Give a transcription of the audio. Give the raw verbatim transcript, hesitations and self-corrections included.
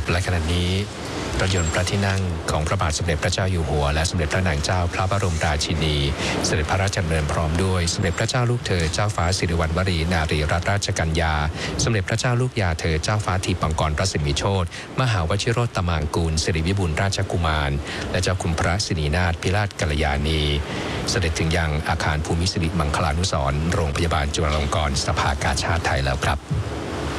และขณะนี้รถยนต์พระที่นั่งของพระบาทสมเด็จพระเจ้าอยู่หัวและสมเด็จพระนางเจ้าพระบรมราชินีเสด็จพระราชดำเนินพร้อมด้วยสมเด็จพระเจ้าลูกเธอเจ้าฟ้าสิริวัณวรีนารีรัตนราชกัญญาสมเด็จพระเจ้าลูกยาเธอเจ้าฟ้าทีปังกรพระสิมิโชติมหาวชิโรตมางกูลสิริวิบูลย์ราชกุมารและเจ้าคุณพระสินีนาถพิราชกัลยาณีเสด็จถึงยังอาคารภูมิสิริมังคลานุสรณ์โรงพยาบาลจุฬาลงกรณ์สภากาชาดไทยแล้วครับ